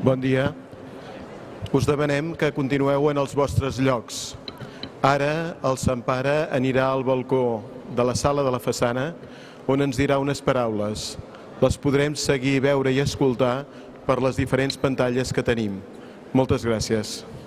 Bon dia. Us demanem que continueu en els vostres llocs. Ara el Sant Pare anirà al balcó de la sala de la façana on ens dirà unes paraules. Les podrem seguir, veure i escoltar per les diferents pantalles que tenim. Moltes gràcies.